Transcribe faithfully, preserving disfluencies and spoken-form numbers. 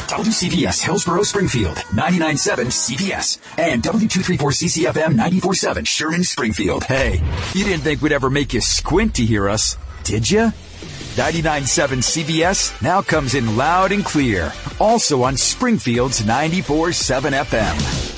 W C B S Hillsborough Springfield, ninety-nine point seven C B S, and W two thirty-four C C F M ninety-four point seven Sherman Springfield. Hey, you didn't think we'd ever make you squint to hear us, did you? ninety-nine point seven C B S now comes in loud and clear, also on Springfield's ninety-four point seven F M.